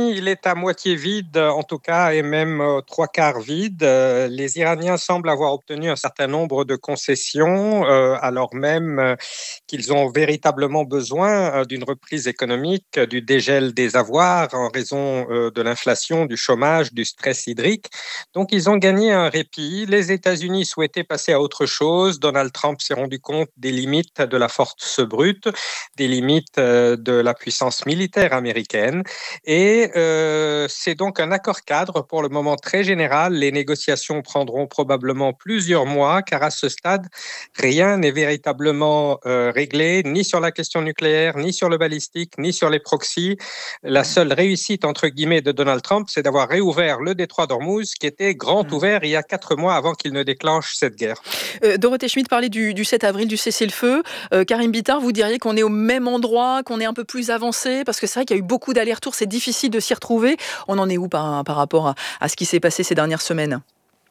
il est à moitié vide, en tout cas, et même trois quarts vide. Les Iraniens semblent avoir obtenu un certain nombre de concessions, alors même qu'ils ont véritablement besoin d'une reprise économique, du dégel des avoirs en raison de l'inflation, du chômage, du stress hydrique. Donc, ils ont gagné un répit. Les États-Unis souhaitaient passer à autre chose. Donald Trump s'est rendu compte des limites de la force brute, des limites de la puissance militaire américaine. Et c'est donc un accord cadre pour le moment très général. Les négociations prendront probablement plusieurs mois, car à ce stade, rien n'est véritablement réglé, ni sur la question nucléaire, ni sur le balistique, ni sur les proxys. La seule réussite, entre guillemets, de Donald Trump, c'est d'avoir réouvert le détroit d'Ormuz, qui était grand ouvert il y a 4 mois avant qu'il ne déclenche cette guerre. Dorothée Schmidt parlait du 7 avril, du cessez-le-feu. Karim Bitar, vous diriez qu'on est au même endroit, qu'on est un peu plus avancé? Parce que c'est vrai qu'il y a eu beaucoup d'allers-retours, c'est difficile de s'y retrouver. On en est où par rapport à ce qui s'est passé ces dernières semaines?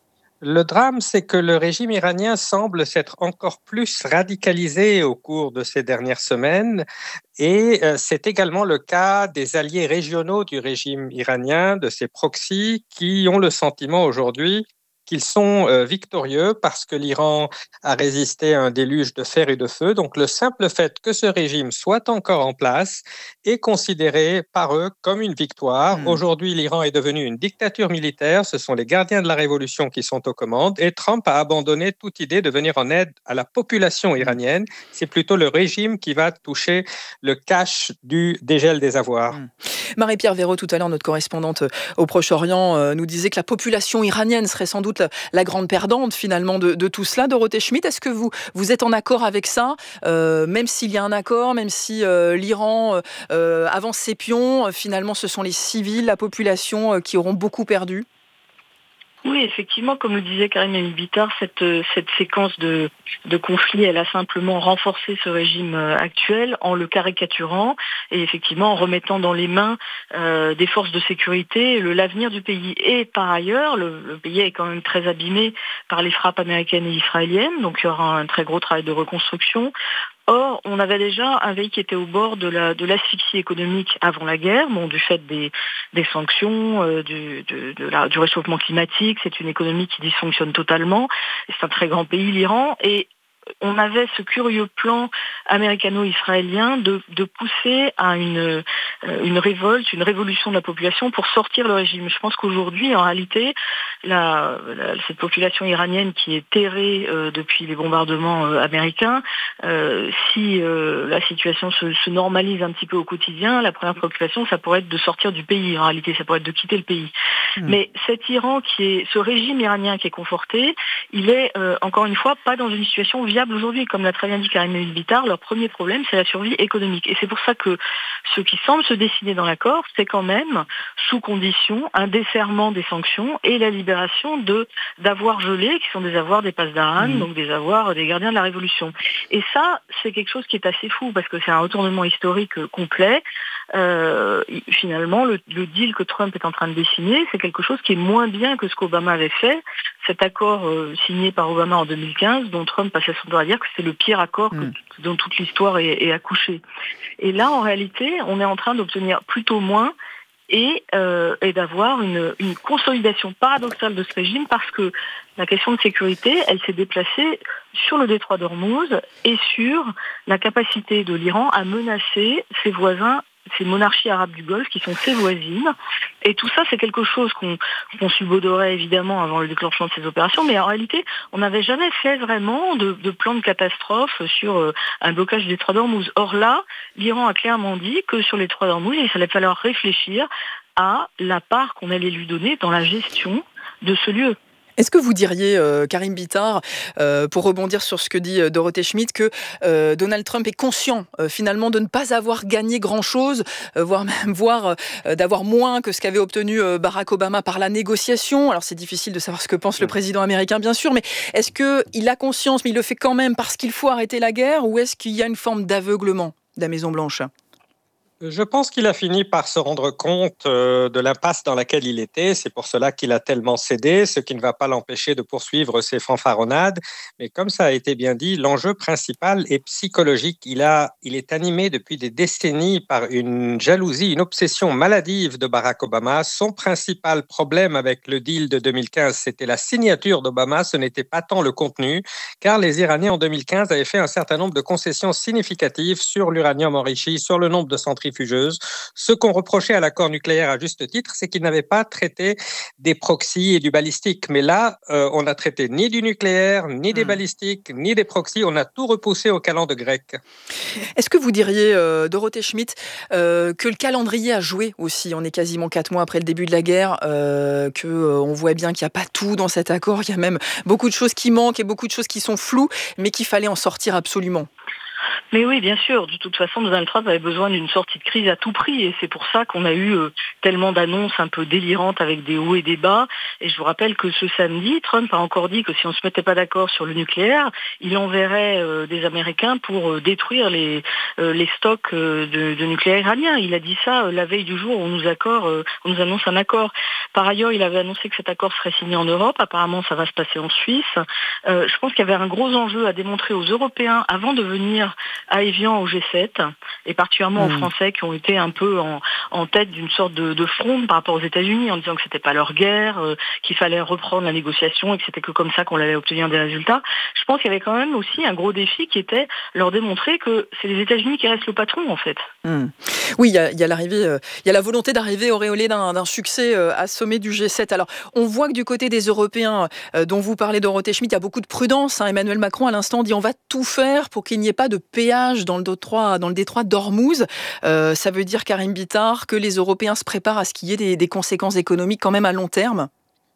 Le drame, c'est que le régime iranien semble s'être encore plus radicalisé au cours de ces dernières semaines et c'est également le cas des alliés régionaux du régime iranien, de ses proxys, qui ont le sentiment aujourd'hui qu'ils sont victorieux parce que l'Iran a résisté à un déluge de fer et de feu. Donc le simple fait que ce régime soit encore en place est considéré par eux comme une victoire. Aujourd'hui, l'Iran est devenu une dictature militaire. Ce sont les gardiens de la révolution qui sont aux commandes et Trump a abandonné toute idée de venir en aide à la population iranienne. C'est plutôt le régime qui va toucher le cash du dégel des avoirs. Marie-Pierre Véraud, tout à l'heure, notre correspondante au Proche-Orient, nous disait que la population iranienne serait sans doute la grande perdante finalement de tout cela. Dorothée Schmidt, est-ce que vous êtes en accord avec ça, même s'il y a un accord, même si l'Iran avance ses pions, finalement ce sont les civils, la population qui auront beaucoup perdu? Oui, effectivement, comme le disait Karim Bitar, cette séquence de conflits, elle a simplement renforcé ce régime actuel en le caricaturant et effectivement en remettant dans les mains des forces de sécurité l'avenir du pays. Et par ailleurs, le pays est quand même très abîmé par les frappes américaines et israéliennes, donc il y aura un très gros travail de reconstruction. Or, on avait déjà un pays qui était au bord de l'asphyxie économique avant la guerre, du fait des sanctions, du réchauffement climatique. C'est une économie qui dysfonctionne totalement. C'est un très grand pays, l'Iran, et on avait ce curieux plan américano-israélien de pousser à une révolte, une révolution de la population pour sortir le régime. Je pense qu'aujourd'hui, en réalité, cette population iranienne qui est terrée depuis les bombardements américains, si la situation se normalise un petit peu au quotidien, la première préoccupation, ça pourrait être de sortir du pays. En réalité, ça pourrait être de quitter le pays. Mais ce régime iranien qui est conforté, il est, encore une fois, pas dans une situation viable aujourd'hui. Comme l'a très bien dit Karim Bitar, leur premier problème, c'est la survie économique. Et c'est pour ça que ce qui semble se dessiner dans l'accord, c'est quand même, sous condition, un desserrement des sanctions et la libération d'avoirs gelés, qui sont des avoirs des Pasdaran, donc des avoirs des gardiens de la Révolution. Et ça, c'est quelque chose qui est assez fou, parce que c'est un retournement historique complet. Finalement, le deal que Trump est en train de dessiner, c'est quelque chose qui est moins bien que ce qu'Obama avait fait. Cet accord signé par Obama en 2015, dont Trump passait son temps à dire que c'est le pire accord dont toute l'histoire est accouchée. Et là, en réalité, on est en train d'obtenir plutôt moins et d'avoir une consolidation paradoxale de ce régime, parce que la question de sécurité, elle s'est déplacée sur le détroit d'Ormuz et sur la capacité de l'Iran à menacer ses voisins, ces monarchies arabes du Golfe qui sont ses voisines. Et tout ça, c'est quelque chose qu'on subodorait évidemment avant le déclenchement de ces opérations, mais en réalité, on n'avait jamais fait vraiment de plan de catastrophe sur un blocage du détroit d'Ormuz. Or là, l'Iran a clairement dit que sur les détroit d'Ormuz, il allait falloir réfléchir à la part qu'on allait lui donner dans la gestion de ce lieu. Est-ce que vous diriez, Karim Bitar, pour rebondir sur ce que dit Dorothée Schmidt, que Donald Trump est conscient finalement de ne pas avoir gagné grand-chose, voire d'avoir moins que ce qu'avait obtenu Barack Obama par la négociation? Alors c'est difficile de savoir ce que pense le président américain, bien sûr, mais est-ce qu'il a conscience, mais il le fait quand même parce qu'il faut arrêter la guerre, ou est-ce qu'il y a une forme d'aveuglement de la Maison-Blanche? Je pense qu'il a fini par se rendre compte de l'impasse dans laquelle il était. C'est pour cela qu'il a tellement cédé, ce qui ne va pas l'empêcher de poursuivre ses fanfaronnades. Mais comme ça a été bien dit, l'enjeu principal est psychologique. Il est animé depuis des décennies par une jalousie, une obsession maladive de Barack Obama. Son principal problème avec le deal de 2015, c'était la signature d'Obama. Ce n'était pas tant le contenu, car les Iraniens en 2015 avaient fait un certain nombre de concessions significatives sur l'uranium enrichi, sur le nombre de centrifugeuses. Ce qu'on reprochait à l'accord nucléaire à juste titre, c'est qu'il n'avait pas traité des proxys et du balistique. Mais là, on n'a traité ni du nucléaire, ni des balistiques, ni des proxys. On a tout repoussé au calendes grec. Est-ce que vous diriez, Dorothée Schmitt, que le calendrier a joué aussi? On est quasiment 4 mois après le début de la guerre, on voit bien qu'il n'y a pas tout dans cet accord. Il y a même beaucoup de choses qui manquent et beaucoup de choses qui sont floues, mais qu'il fallait en sortir absolument. Mais oui, bien sûr. De toute façon, Donald Trump avait besoin d'une sortie de crise à tout prix. Et c'est pour ça qu'on a eu tellement d'annonces un peu délirantes avec des hauts et des bas. Et je vous rappelle que ce samedi, Trump a encore dit que si on ne se mettait pas d'accord sur le nucléaire, il enverrait des Américains pour détruire les stocks de nucléaire iranien. Il a dit ça la veille du jour où on nous annonce un accord. Par ailleurs, il avait annoncé que cet accord serait signé en Europe. Apparemment, ça va se passer en Suisse. Je pense qu'il y avait un gros enjeu à démontrer aux Européens avant de venir à Évian au G7, et particulièrement aux Français qui ont été un peu en tête d'une sorte de fronde par rapport aux États-Unis en disant que c'était pas leur guerre, qu'il fallait reprendre la négociation et que c'était que comme ça qu'on allait obtenir des résultats. Je pense qu'il y avait quand même aussi un gros défi qui était leur démontrer que c'est les États-Unis qui restent le patron en fait. Oui, il y a l'arrivée, il y a la volonté d'arriver auréolée d'un succès à ce sommet du G7. Alors, on voit que du côté des Européens, dont vous parlez, Dorothée Schmitt, il y a beaucoup de prudence. Emmanuel Macron, à l'instant, dit on va tout faire pour qu'il n'y ait pas de péage dans le détroit d'Ormuz. Ça veut dire, Karim Bitar, que les Européens se préparent à ce qu'il y ait des conséquences économiques quand même à long terme?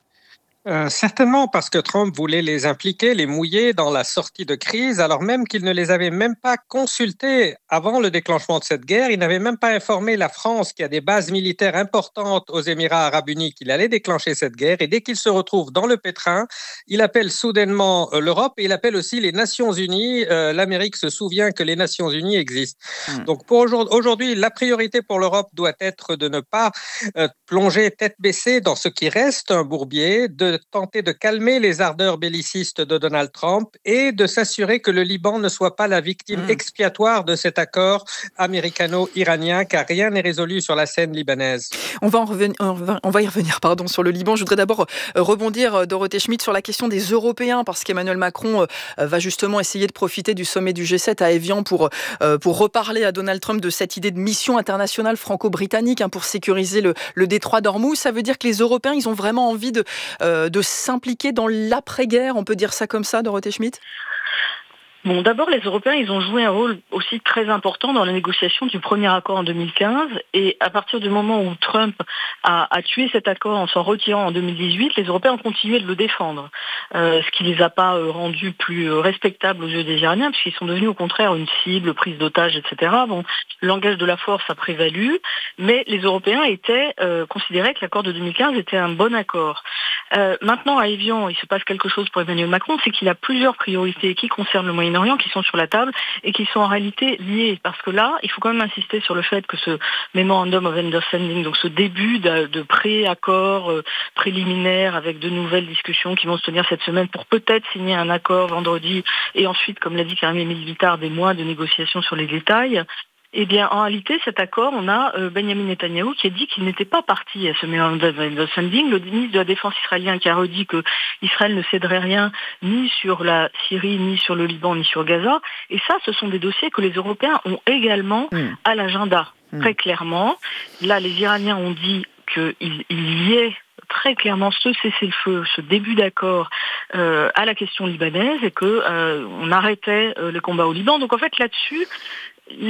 Certainement, parce que Trump voulait les impliquer, les mouiller dans la sortie de crise, alors même qu'il ne les avait même pas consultés avant le déclenchement de cette guerre. Il n'avait même pas informé la France, qui a des bases militaires importantes aux Émirats arabes unis, qu'il allait déclencher cette guerre. Et dès qu'il se retrouve dans le pétrin, il appelle soudainement l'Europe et il appelle aussi les Nations unies. L'Amérique se souvient que les Nations unies existent. Donc pour aujourd'hui, la priorité pour l'Europe doit être de ne pas plonger tête baissée dans ce qui reste un bourbier, de tenter de calmer les ardeurs bellicistes de Donald Trump et de s'assurer que le Liban ne soit pas la victime expiatoire de cet accord américano-iranien, car rien n'est résolu sur la scène libanaise. On va y revenir sur le Liban. Je voudrais d'abord rebondir, Dorothée Schmitt, sur la question des Européens, parce qu'Emmanuel Macron va justement essayer de profiter du sommet du G7 à Évian pour reparler à Donald Trump de cette idée de mission internationale franco-britannique pour sécuriser le détroit d'Ormuz. Ça veut dire que les Européens, ils ont vraiment envie de s'impliquer dans l'après-guerre, on peut dire ça comme ça, Dorothée Schmitt? Bon, d'abord, les Européens, ils ont joué un rôle aussi très important dans la négociation du premier accord en 2015. Et à partir du moment où Trump a tué cet accord en s'en retirant en 2018, les Européens ont continué de le défendre. Ce qui les a pas rendus plus respectables aux yeux des Iraniens, puisqu'ils sont devenus au contraire une cible, prise d'otages, etc. Bon, le langage de la force a prévalu, mais les Européens considéraient que l'accord de 2015 était un bon accord. Maintenant, à Évian, il se passe quelque chose pour Emmanuel Macron, c'est qu'il a plusieurs priorités qui concernent le Moyen-Orient, qui sont sur la table et qui sont en réalité liées. Parce que là, il faut quand même insister sur le fait que ce Memorandum of Understanding, donc ce début de pré-accord préliminaire avec de nouvelles discussions qui vont se tenir cette semaine pour peut-être signer un accord vendredi et ensuite, comme l'a dit Karim Bitar, des mois de négociations sur les détails. Eh bien, en réalité, cet accord, on a Benjamin Netanyahou qui a dit qu'il n'était pas parti à ce Memorandum of Understanding. Le ministre de la Défense israélien qui a redit que Israël ne céderait rien ni sur la Syrie, ni sur le Liban, ni sur Gaza. Et ça, ce sont des dossiers que les Européens ont également à l'agenda, très clairement. Là, les Iraniens ont dit qu'il y ait très clairement ce cessez-le-feu, ce début d'accord à la question libanaise et qu'on arrêtait le combat au Liban. Donc en fait, là-dessus,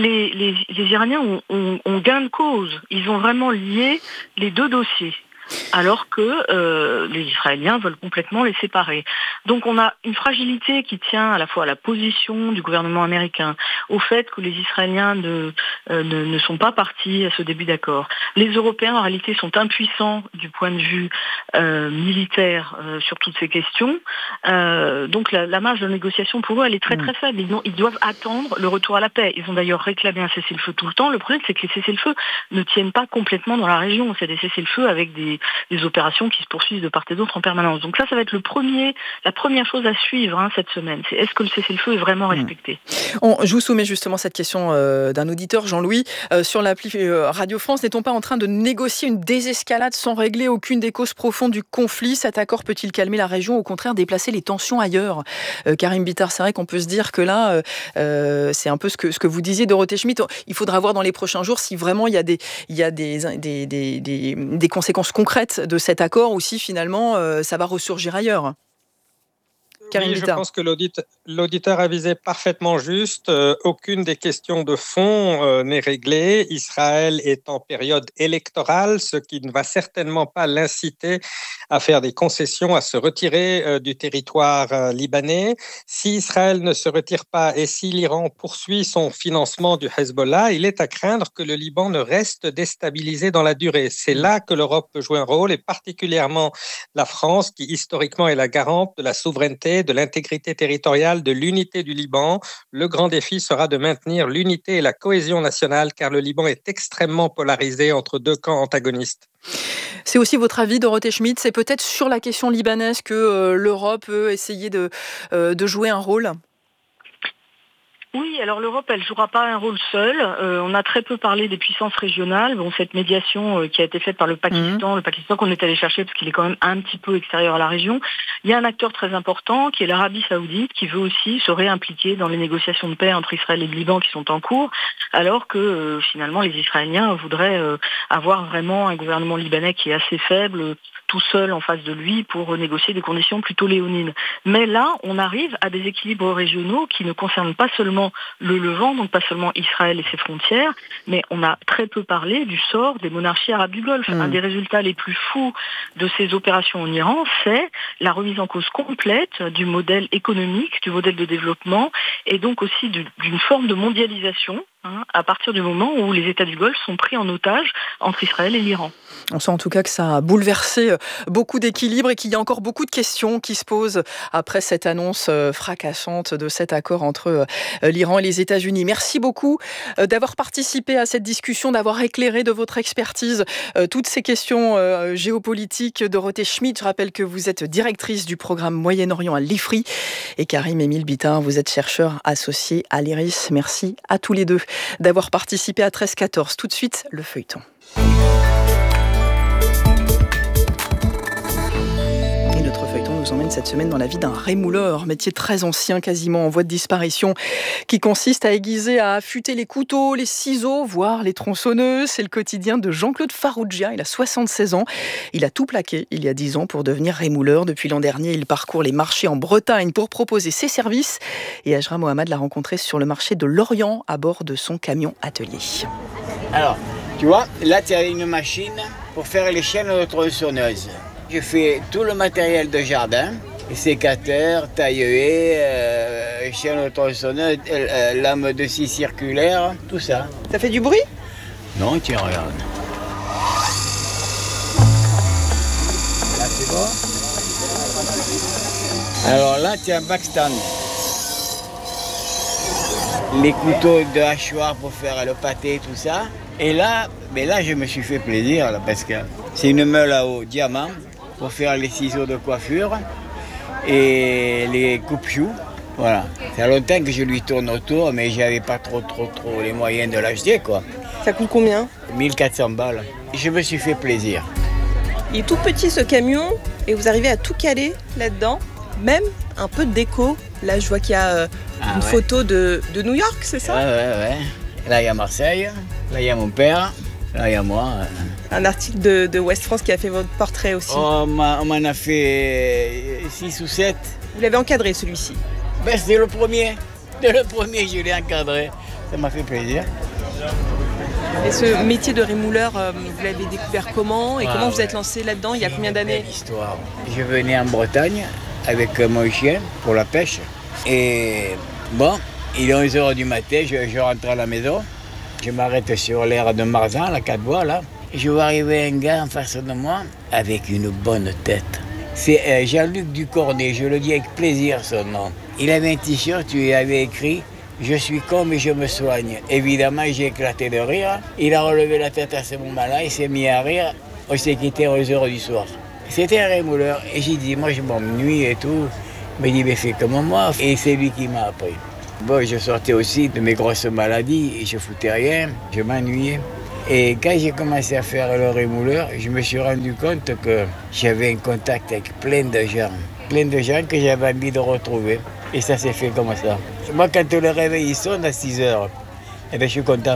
les Iraniens ont gain de cause. Ils ont vraiment lié les deux dossiers. alors que les Israéliens veulent complètement les séparer. Donc on a une fragilité qui tient à la fois à la position du gouvernement américain, au fait que les Israéliens ne sont pas partis à ce début d'accord. Les Européens, en réalité, sont impuissants du point de vue militaire sur toutes ces questions. Donc la marge de négociation pour eux, elle est très très faible. Ils doivent attendre le retour à la paix. Ils ont d'ailleurs réclamé un cessez-le-feu tout le temps. Le problème, c'est que les cessez-le-feu ne tiennent pas complètement dans la région. C'est des cessez-le-feu avec des opérations qui se poursuivent de part et d'autre en permanence. Donc ça va être la première chose à suivre cette semaine. C'est est-ce que le cessez-le-feu est vraiment respecté ? Je vous soumets justement cette question d'un auditeur, Jean-Louis. Sur l'appli Radio France, n'est-on pas en train de négocier une désescalade sans régler aucune des causes profondes du conflit ? Cet accord peut-il calmer la région, au contraire déplacer les tensions ailleurs ? Karim Bitar, c'est vrai qu'on peut se dire que là, c'est un peu ce que vous disiez, Dorothée Schmitt. Il faudra voir dans les prochains jours si vraiment il y a des conséquences concrètes de cet accord ou si finalement ça va ressurgir ailleurs. Oui, je pense que l'auditeur a visé parfaitement juste. Aucune des questions de fond n'est réglée. Israël est en période électorale, ce qui ne va certainement pas l'inciter à faire des concessions, à se retirer du territoire libanais. Si Israël ne se retire pas et si l'Iran poursuit son financement du Hezbollah, il est à craindre que le Liban ne reste déstabilisé dans la durée. C'est là que l'Europe peut jouer un rôle, et particulièrement la France, qui historiquement est la garante de la souveraineté, de l'intégrité territoriale, de l'unité du Liban. Le grand défi sera de maintenir l'unité et la cohésion nationale, car le Liban est extrêmement polarisé entre deux camps antagonistes. C'est aussi votre avis, Dorothée Schmitt, c'est peut-être sur la question libanaise que l'Europe peut essayer de jouer un rôle ? Oui, alors l'Europe, elle ne jouera pas un rôle seul. On a très peu parlé des puissances régionales. Bon, cette médiation qui a été faite par le Pakistan qu'on est allé chercher parce qu'il est quand même un petit peu extérieur à la région. Il y a un acteur très important qui est l'Arabie Saoudite qui veut aussi se réimpliquer dans les négociations de paix entre Israël et le Liban qui sont en cours, alors que finalement les Israéliens voudraient avoir vraiment un gouvernement libanais qui est assez faible, tout seul en face de lui pour négocier des conditions plutôt léonines. Mais là, on arrive à des équilibres régionaux qui ne concernent pas seulement le Levant, donc pas seulement Israël et ses frontières, mais on a très peu parlé du sort des monarchies arabes du Golfe. Un des résultats les plus fous de ces opérations en Iran, c'est la remise en cause complète du modèle économique, du modèle de développement, et donc aussi d'une forme de mondialisation, à partir du moment où les États du Golfe sont pris en otage entre Israël et l'Iran. On sent en tout cas que ça a bouleversé beaucoup d'équilibres et qu'il y a encore beaucoup de questions qui se posent après cette annonce fracassante de cet accord entre l'Iran et les États-Unis. Merci beaucoup d'avoir participé à cette discussion, d'avoir éclairé de votre expertise toutes ces questions géopolitiques. Dorothée Schmitt, je rappelle que vous êtes directrice du programme Moyen-Orient à l'IFRI, et Karim Bitar, vous êtes chercheur associé à l'IRIS. Merci à tous les deux d'avoir participé à 13-14. Tout de suite, le feuilleton. Et notre feuilleton nous emmène cette semaine dans la vie d'un rémouleur, métier très ancien, quasiment en voie de disparition, qui consiste à aiguiser, à affûter les couteaux, les ciseaux, voire les tronçonneuses. C'est le quotidien de Jean-Claude Farrugia. Il a 76 ans. Il a tout plaqué il y a 10 ans pour devenir rémouleur. Depuis l'an dernier, il parcourt les marchés en Bretagne pour proposer ses services. Et Ajra Mohamed l'a rencontré sur le marché de Lorient à bord de son camion atelier. Alors, tu vois, là tu as une machine pour faire les chaînes de tronçonneuses. Je fais tout le matériel de jardin, sécateur, taille-haie, chaîne de tronçonneuse, lame de scie circulaire, tout ça. Ça fait du bruit ? Non, tiens, regarde. Là, c'est bon. Alors là, tu as un backstand. Les couteaux de hachoir pour faire le pâté, tout ça. Et là, je me suis fait plaisir là, parce que c'est une meule à eau diamant pour faire les ciseaux de coiffure et les coupe-choux. Voilà. Ça fait longtemps que je lui tourne autour, mais j'avais pas trop les moyens de l'acheter, quoi. Ça coûte combien ? 1400 balles. Je me suis fait plaisir. Il est tout petit ce camion et vous arrivez à tout caler là-dedans, même un peu de déco. Là, je vois qu'il y a une photo de New York, c'est ça ? Ouais. Là, il y a Marseille, là, il y a mon père, là, il y a moi. Un article de Ouest France qui a fait votre portrait aussi. Oh, on m'en a fait 6 ou 7. Vous l'avez encadré, celui-ci ? Ben, c'était le premier. Dès le premier, je l'ai encadré. Ça m'a fait plaisir. Et ce métier de rémouleur, vous l'avez découvert comment et comment vous êtes lancé là-dedans il y a combien d'années? Histoire. Je venais en Bretagne avec mon chien pour la pêche. Et bon, il est 11h du matin, je rentre à la maison. Je m'arrête sur l'aire de Marzan, la 4 voies là. Je vois arriver un gars en face de moi avec une bonne tête. C'est Jean-Luc Ducornet, je le dis avec plaisir son nom. Il avait un t-shirt, il avait écrit « Je suis con mais je me soigne ». Évidemment, j'ai éclaté de rire. Il a relevé la tête à ce moment-là, il s'est mis à rire. On s'est quitté aux heures du soir. C'était un rémouleur. Et j'ai dit « Moi, je m'ennuie et tout ». Il m'a dit « Mais fais comme moi ». Et c'est lui qui m'a appris. Bon, je sortais aussi de mes grosses maladies et je foutais rien, je m'ennuyais. Et quand j'ai commencé à faire le rémouleur, je me suis rendu compte que j'avais un contact avec plein de gens que j'avais envie de retrouver. Et ça s'est fait comme ça. Moi, quand le réveil sonne à 6h, eh bien, je suis content.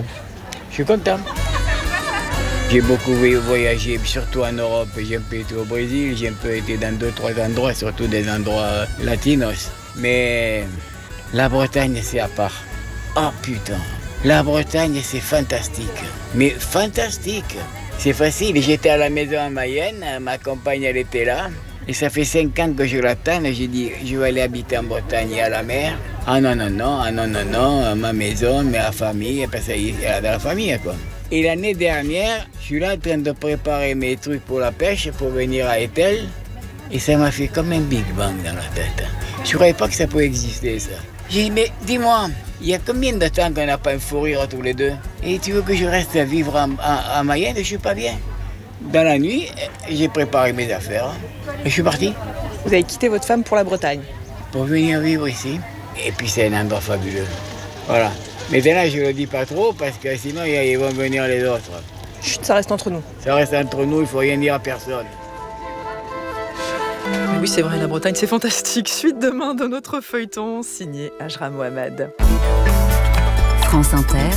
J'ai beaucoup voyagé, surtout en Europe. J'ai un peu été au Brésil, j'ai un peu été dans 2-3 endroits, surtout des endroits latinos. Mais la Bretagne, c'est à part. Oh putain, la Bretagne, c'est fantastique. Mais fantastique. C'est facile, j'étais à la maison à Mayenne, ma compagne, elle était là. Et ça fait 5 ans que je l'attends, et j'ai dit, je vais aller habiter en Bretagne à la mer. Ah non, ma maison, ma famille, parce qu'elle a de la famille, quoi. Et l'année dernière, je suis là en train de préparer mes trucs pour la pêche, pour venir à Etel. Et ça m'a fait comme un Big Bang dans la tête. Je ne croyais pas que ça pouvait exister, ça. J'ai dit, mais dis-moi, il y a combien de temps qu'on n'a pas un fou rire tous les deux? Et tu veux que je reste à vivre à Mayenne? Je ne suis pas bien. Dans la nuit, j'ai préparé mes affaires et je suis parti. Vous avez quitté votre femme pour la Bretagne? Pour venir vivre ici. Et puis c'est un endroit fabuleux. Voilà. Mais là, je ne le dis pas trop parce que sinon, ils vont venir les autres. Chut, ça reste entre nous. Ça reste entre nous, il ne faut rien dire à personne. Oui, c'est vrai, la Bretagne, c'est fantastique. Suite demain de notre feuilleton, signé Ajra Mohamed. France Inter,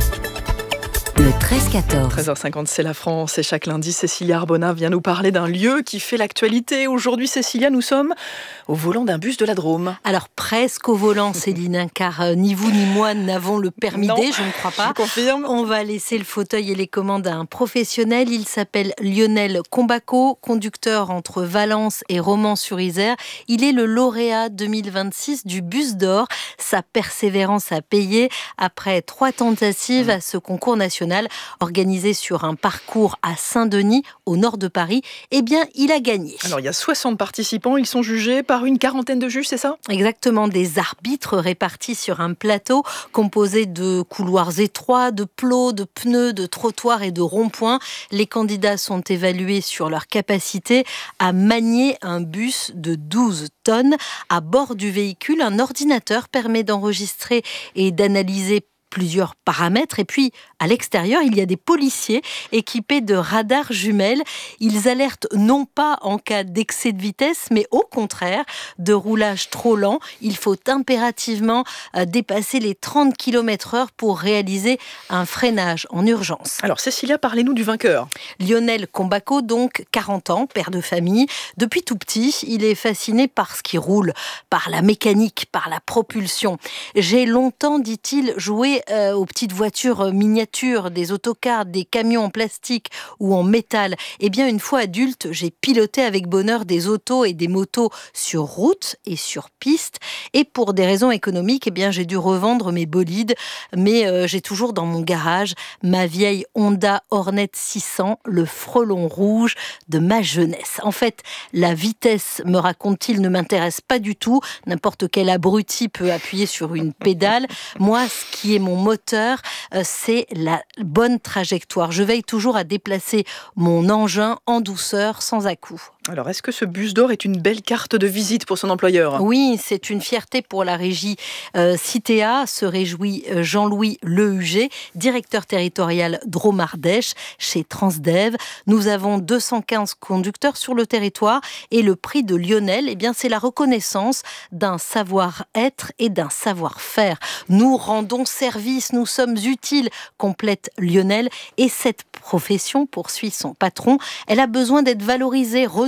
le 13-14. 13h50, c'est la France et chaque lundi, Cécilia Arbona vient nous parler d'un lieu qui fait l'actualité. Aujourd'hui, Cécilia, nous sommes au volant d'un bus de la Drôme. Alors presque au volant, Céline, car ni vous ni moi n'avons le permis D, je ne crois pas. Je confirme. On va laisser le fauteuil et les commandes à un professionnel. Il s'appelle Lionel Combaco, conducteur entre Valence et Romans-sur-Isère. Il est le lauréat 2026 du Bus d'Or. Sa persévérance a payé. Après 3 tentatives à ce concours national organisé sur un parcours à Saint-Denis, au nord de Paris, eh bien, il a gagné. Alors, il y a 60 participants. Ils sont jugés par une quarantaine de juges, c'est ça? Exactement, des arbitres répartis sur un plateau composé de couloirs étroits, de plots, de pneus, de trottoirs et de ronds-points. Les candidats sont évalués sur leur capacité à manier un bus de 12 tonnes. À bord du véhicule, un ordinateur permet d'enregistrer et d'analyser plusieurs paramètres. Et puis, à l'extérieur, il y a des policiers équipés de radars jumelles. Ils alertent non pas en cas d'excès de vitesse, mais au contraire, de roulage trop lent. Il faut impérativement dépasser les 30 km/h pour réaliser un freinage en urgence. Alors, Cécilia, parlez-nous du vainqueur. Lionel Combaco, donc 40 ans, père de famille. Depuis tout petit, il est fasciné par ce qui roule, par la mécanique, par la propulsion. J'ai longtemps, dit-il, joué aux petites voitures miniatures, des autocars, des camions en plastique ou en métal. Eh bien, une fois adulte, j'ai piloté avec bonheur des autos et des motos sur route et sur piste. Et pour des raisons économiques, eh bien, j'ai dû revendre mes bolides. Mais j'ai toujours dans mon garage ma vieille Honda Hornet 600, le frelon rouge de ma jeunesse. En fait, la vitesse, me raconte-t-il, ne m'intéresse pas du tout. N'importe quel abruti peut appuyer sur une pédale. Moi, ce qui est mon moteur, c'est la bonne trajectoire. Je veille toujours à déplacer mon engin en douceur, sans à-coups. Alors, est-ce que ce bus d'or est une belle carte de visite pour son employeur? Oui, c'est une fierté pour la régie Citéa, se réjouit Jean-Louis Lehuget, directeur territorial Drôme-Ardèche chez Transdev. Nous avons 215 conducteurs sur le territoire et le prix de Lionel, eh bien, c'est la reconnaissance d'un savoir-être et d'un savoir-faire. Nous rendons service, nous sommes utiles, complète Lionel. Et cette profession, poursuit son patron, elle a besoin d'être valorisée, renouvelée,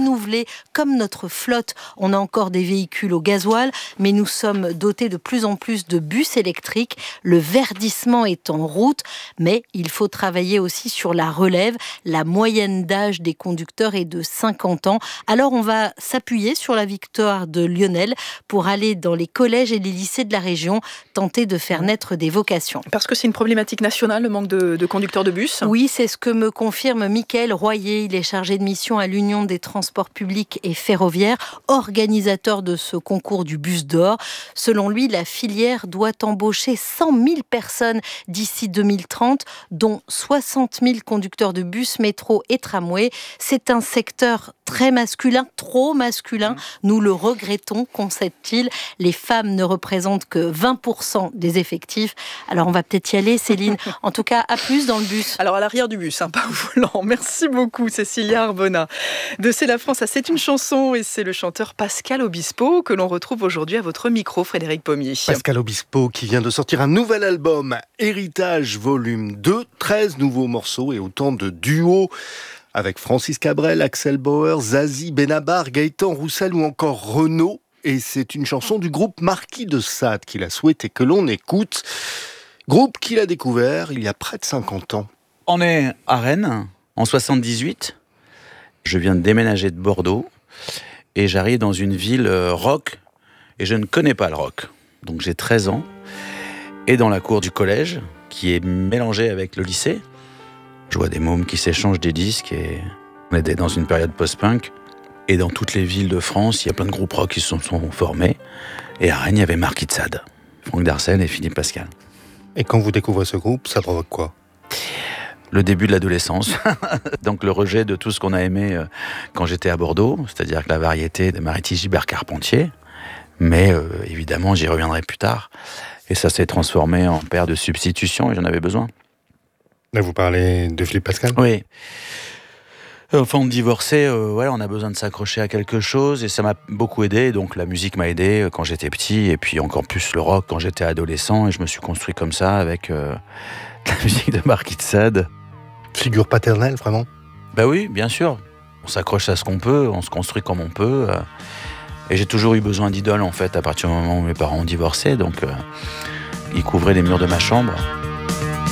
renouveler comme notre flotte. On a encore des véhicules au gasoil, mais nous sommes dotés de plus en plus de bus électriques. Le verdissement est en route, mais il faut travailler aussi sur la relève. La moyenne d'âge des conducteurs est de 50 ans. Alors on va s'appuyer sur la victoire de Lionel pour aller dans les collèges et les lycées de la région, tenter de faire naître des vocations. Parce que c'est une problématique nationale, le manque de conducteurs de bus. Oui, c'est ce que me confirme Mickaël Royer. Il est chargé de mission à l'Union des transports publics et ferroviaires, organisateur de ce concours du bus d'or. Selon lui, la filière doit embaucher 100 000 personnes d'ici 2030, dont 60 000 conducteurs de bus, métro et tramway. C'est un secteur très masculin, trop masculin. Nous le regrettons, concède-t-il. Les femmes ne représentent que 20% des effectifs. Alors on va peut-être y aller, Céline. En tout cas, à plus dans le bus. Alors à l'arrière du bus, pas au volant. Merci beaucoup, Cécilia Arbona. De C'est la France à C'est une chanson, et c'est le chanteur Pascal Obispo que l'on retrouve aujourd'hui à votre micro, Frédéric Pommier. Pascal Obispo qui vient de sortir un nouvel album, Héritage Volume 2, 13 nouveaux morceaux et autant de duos avec Francis Cabrel, Axel Bauer, Zazie, Benabar, Gaëtan Roussel ou encore Renaud. Et c'est une chanson du groupe Marquis de Sade qu'il a souhaité que l'on écoute. Groupe qu'il a découvert il y a près de 50 ans. On est à Rennes, en 78. Je viens de déménager de Bordeaux et j'arrive dans une ville rock et je ne connais pas le rock. Donc j'ai 13 ans et dans la cour du collège, qui est mélangée avec le lycée, je vois des mômes qui s'échangent des disques et on était dans une période post-punk. Et dans toutes les villes de France, il y a plein de groupes rock qui se sont formés. Et à Rennes, il y avait Marquis de Sade, Franck Darcel et Philippe Pascal. Et quand vous découvrez ce groupe, ça provoque quoi ? Le début de l'adolescence. Donc le rejet de tout ce qu'on a aimé quand j'étais à Bordeaux, c'est-à-dire que la variété de Maritis Gilbert Carpentier. Mais évidemment, j'y reviendrai plus tard. Et ça s'est transformé en paire de substitutions et j'en avais besoin. Là, vous parlez de Philippe Pascal ? Oui. Enfin, de divorcer, on a besoin de s'accrocher à quelque chose et ça m'a beaucoup aidé. Donc la musique m'a aidé quand j'étais petit et puis encore plus le rock quand j'étais adolescent. Et je me suis construit comme ça avec la musique de Marquis de Sade. Figure paternelle, vraiment ? Bah oui, bien sûr. On s'accroche à ce qu'on peut, on se construit comme on peut. Et j'ai toujours eu besoin d'idoles en fait à partir du moment où mes parents ont divorcé. Donc ils couvraient les murs de ma chambre.